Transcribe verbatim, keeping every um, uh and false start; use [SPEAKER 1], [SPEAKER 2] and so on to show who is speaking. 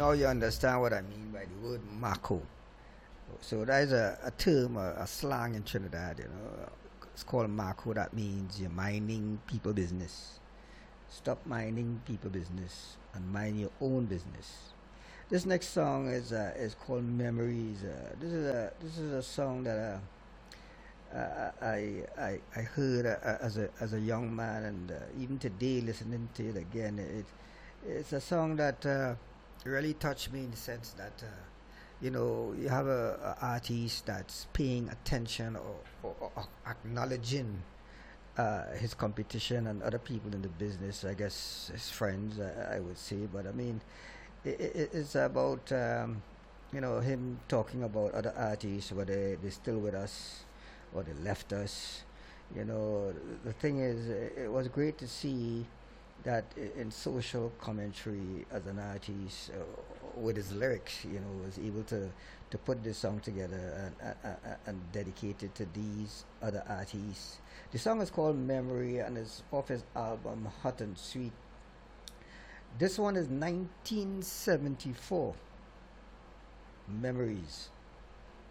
[SPEAKER 1] now you understand what I mean by the word Mako. So that is a, a term, a, a slang in Trinidad, you know. It's called Mako. That means you're minding people business. Stop minding people business and mind your own business. This next song is uh, is called Memories. Uh, this is a this is a song that uh, uh, I, I I heard uh, uh, as a as a young man, and uh, even today listening to it again, it it's a song that uh, really touched me in the sense that uh, you know you have a, a artist that's paying attention or, or, or acknowledging uh, his competition and other people in the business. I guess his friends, I, I would say, but I mean it, it, it's about um, you know him talking about other artists, whether they're still with us or they left us. You know, the thing is, it, it was great to see that in social commentary as an artist uh, with his lyrics, you know, was able to to put this song together and, and, and dedicate it to these other artists. The song is called Memory and it's off his album Hot and Sweet. This one is nineteen seventy-four. Memories.